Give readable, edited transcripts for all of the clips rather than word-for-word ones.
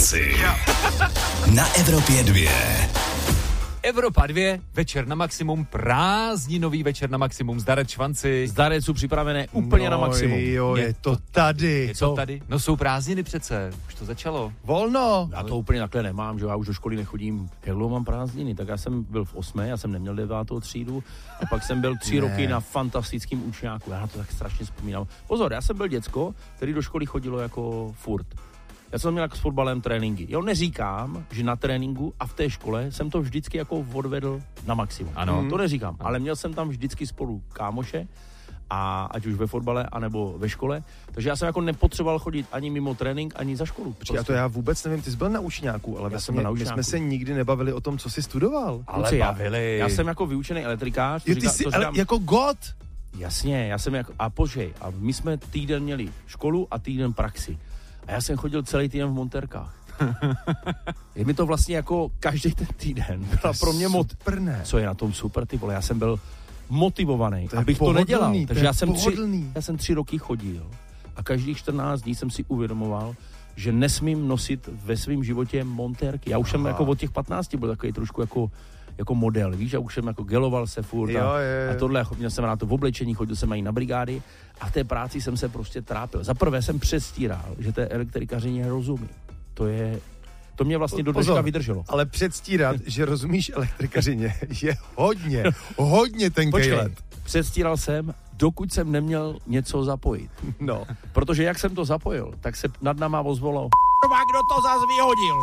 šanci. Na Evropě 2. Evropa 2, večer na maximum, prázdninový večer na maximum, Zdarec Švanci. Zdarec jsou připravené úplně na maximum. Jo, je to tady. Je to tady? No jsou prázdniny přece, už to začalo. Volno. Já to úplně takhle nemám, že já už do školy nechodím. Jak dlouho mám prázdniny, tak já jsem byl v 8, já jsem neměl 9. třídu a pak jsem byl 3 roky na fantastickém učňáku. Já na to tak strašně vzpomínám. Pozor, já jsem byl děcko, který do školy chodilo jako furt. Já jsem měl jako s fotbalem tréninky. Jo, neříkám, že na tréninku a v té škole jsem to vždycky jako odvedl na maximum. Ano. To neříkám, ale měl jsem tam vždycky spolu kámoše, a ať už ve fotbale, anebo ve škole. Takže já jsem jako nepotřeboval chodit ani mimo trénink, ani za školu. Prostě. A to já vůbec nevím, ty jsi byl na učňáku, ale my jsme se nikdy nebavili o tom, co jsi studoval. Ale bavili. Já jsem jako vyučený elektrikář. Jo, ty jsi jako god. Jasně, já jsem jako, a počkej, a my jsme týden měli školu a týden praxi. A já jsem chodil celý týden v montérkách. Je mi to vlastně jako každý ten týden. Byla pro mě Co je na tom super, ty vole, já jsem byl motivovaný, abych to nedělal. Takže já jsem 3 roky chodil a každých 14 dní jsem si uvědomoval, že nesmím nosit ve svém životě montérky. Já už jsem jako od těch 15 byl takový trošku jako model, víš, já už jsem jako geloval se furt a tohle, měl jsem rád to v oblečení, chodil jsem i na brigády a v té práci jsem se prostě trápil. Za prvé jsem předstíral, že té elektrikařině rozumím. To mě vlastně do dneška vydrželo. Ale předstírat, že rozumíš elektrikařině, je hodně tenkej let. Předstíral jsem, dokud jsem neměl něco zapojit. No. Protože jak jsem to zapojil, tak se nad náma ozvalo kdo to zas vyhodil?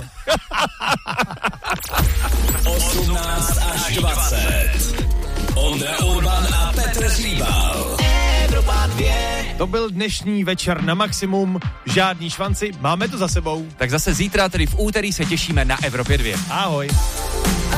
18 až 20. Ondra Urban a Petr Hříbal. Evropa 2. To byl dnešní večer na maximum. Žádný švanci, máme to za sebou. Tak zase zítra, tedy v úterý, se těšíme na Evropě 2. Ahoj.